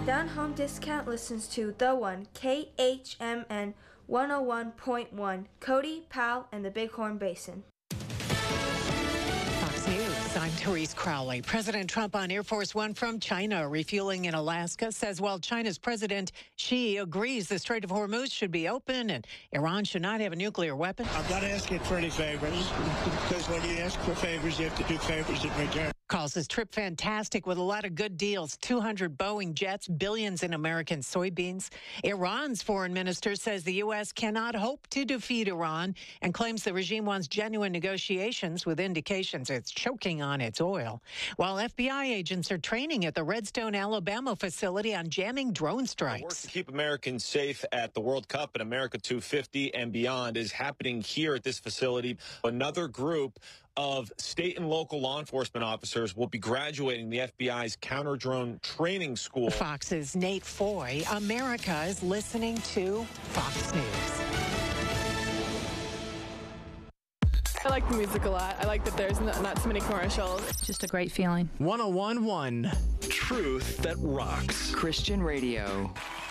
Down Home Discount listens to The One, KHMN 101.1, Cody, Powell, and the Bighorn Basin. Fox News, I'm Therese Crowley. President Trump on Air Force One from China refueling in Alaska says while China's President Xi agrees the Strait of Hormuz should be open and Iran should not have a nuclear weapon. I'm not asking for any favors because when you ask for favors, you have to do favors in return. Calls his trip fantastic with a lot of good deals. 200 Boeing jets, billions in American soybeans. Iran's foreign minister says the U.S. cannot hope to defeat Iran and claims the regime wants genuine negotiations with indications it's choking on its oil. While FBI agents are training at the Redstone, Alabama facility on jamming drone strikes. The work to keep Americans safe at the World Cup and America 250 and beyond is happening here at this facility. Another group of state and local law enforcement officers will be graduating the FBI's counter-drone training school. Fox's Nate Foy. America is listening to Fox News. I like the music a lot. I like that there's not so many commercials. Just a great feeling. 101.1 Truth that rocks. Christian Radio.